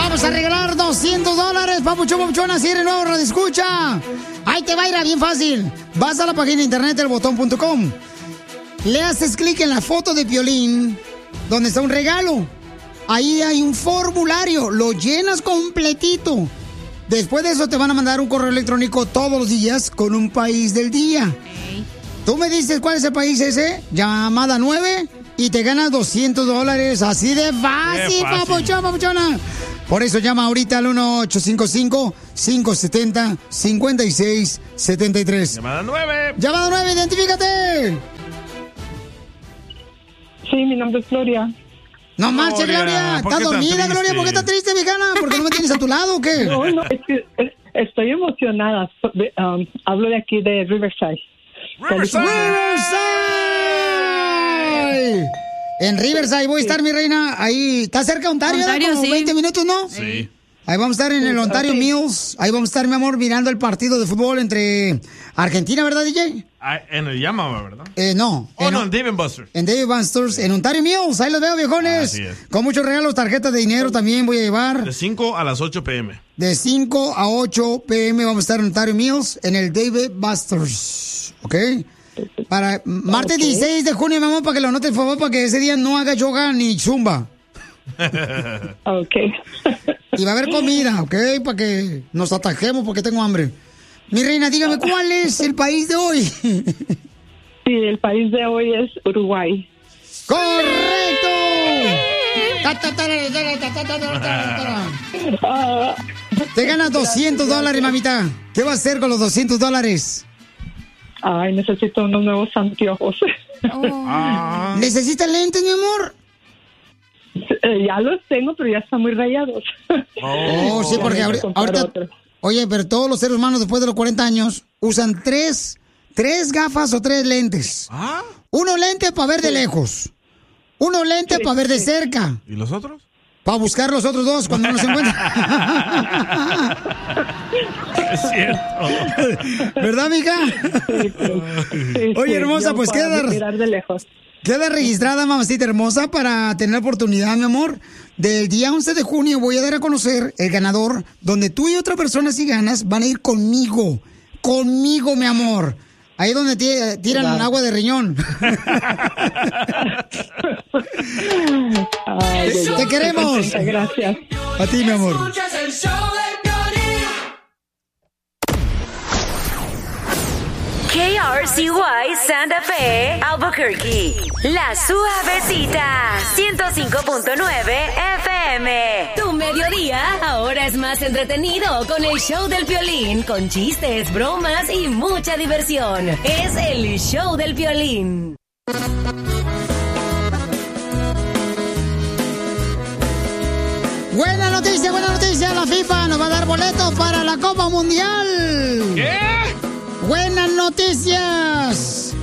Vamos a regalar $200, papuchón, papuchona, si eres nuevo, radio escucha. Ahí te va a ir bien fácil. Vas a la página de internet delbotón.com. Le haces clic en la foto de Piolín, donde está un regalo. Ahí hay un formulario, lo llenas completito. Después de eso te van a mandar un correo electrónico todos los días con un país del día. Okay. Tú me dices cuál es el país ese, llamada 9, y te ganas $200. Así de fácil, papuchón, papuchona. Por eso llama ahorita al 1-855-570-5673. Llamada 9. Llamada 9, identifícate. Sí, mi nombre es Gloria. No marches, Gloria. ¿Estás dormida, Gloria? ¿Por qué estás triste, viejana? ¿Por qué no me tienes a tu lado o qué? No, es que estoy emocionada. Hablo de aquí de Riverside. ¡Riverside! En Riverside voy a estar, mi reina. Ahí, ¿está cerca de Ontario? Como sí. 20 minutos, ¿no? Sí. Ahí vamos a estar en el Ontario Mills. Ahí vamos a estar, mi amor, mirando el partido de fútbol entre Argentina, ¿verdad, DJ? En el Yamaha, ¿verdad? No. No, en Dave & Buster's. En Dave & Buster's, en Ontario Mills. Ahí los veo, viejones. Así es. Con muchos regalos, tarjetas de dinero también voy a llevar. De 5 a las 8 p.m. De 5 a 8 p.m. vamos a estar en Ontario Mills, en el Dave & Buster's. ¿Ok? Para martes 16 de junio, mi amor, para que lo anotes, por favor, para que ese día no haga yoga ni zumba. Ok. Y va a haber comida, ¿ok? Para que nos atajemos porque tengo hambre. Mi reina, dígame, ¿cuál es el país de hoy? Sí, el país de hoy es Uruguay. ¡Correcto! Te ganas $200, mamita. ¿Qué vas a hacer con los $200? Ay, necesito unos nuevos anteojos. ¿Necesitas lentes, mi amor? Ya los tengo, pero ya están muy rayados. Sí, porque ahorita... Oye, pero todos los seres humanos después de los 40 años usan tres gafas o 3 lentes. Uno lente para ver de lejos. Uno lente para ver de cerca. ¿Y los otros? Para buscar los otros 2 cuando no se encuentran. Es cierto. ¿Verdad, mija? Sí, oye, hermosa, pues queda mirar de lejos. Queda registrada, mamacita hermosa, para tener la oportunidad, mi amor. Del día 11 de junio voy a dar a conocer el ganador, donde tú y otra persona, si ganas, van a ir conmigo. Conmigo, mi amor. Ahí donde tiran agua de riñón. Te queremos. Gracias. A ti, mi amor. KRCY Santa Fe, Albuquerque. La Suavecita, 105.9 FM. Tu mediodía ahora es más entretenido con el show del Piolín, con chistes, bromas y mucha diversión. Es el show del Piolín. Buena noticia, buena noticia. La FIFA nos va a dar boletos para la Copa Mundial. ¿Qué? Buenas noticias.